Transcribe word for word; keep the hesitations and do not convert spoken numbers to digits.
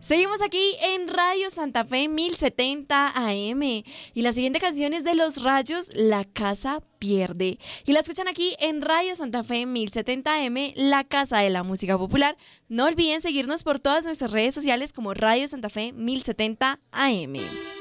Seguimos aquí en Radio Santa Fe mil setenta A M y la siguiente canción es de Los Rayos, La Casa Pierde. Y la escuchan aquí en Radio Santa Fe mil setenta A M, la casa de la música popular. No olviden seguirnos por todas nuestras redes sociales como Radio Santa Fe mil setenta A M.